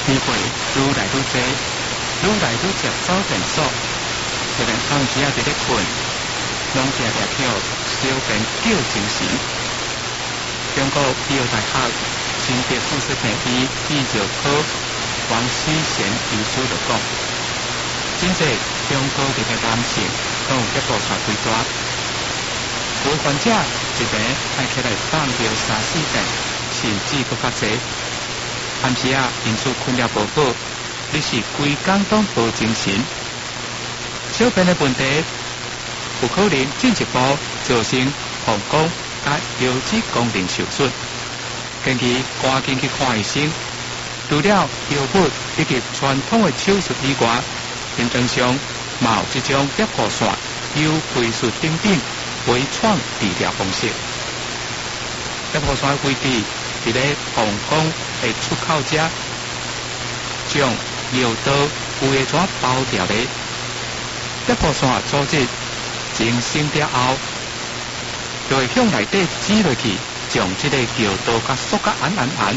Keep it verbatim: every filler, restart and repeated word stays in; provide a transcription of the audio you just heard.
机会愈来愈多，愈来愈接走诊所，虽然暗时啊伫咧困，拢常常叫小便叫精神。中国医药大学心血附设病医泌尿科王思贤医师就讲，真侪中高龄的男性都有结膜栓规大，有患者一病爱起来放尿三四遍，甚至搁较侪。暗时啊，因此困了无好，你是规工拢无精神。小便的问题有可能进一步造成膀胱甲腰子功能受损，建议赶紧去看医生。除了药物以及传统的手术以外，临床上嘛有这种裂膜栓、腰背术等等微创治疗方式。裂膜栓位置伫咧膀胱的出口者，将尿道有的怎包掉咧？裂膜栓组织形成了后，就会向内底挤落去，将这个尿道甲缩甲按按按，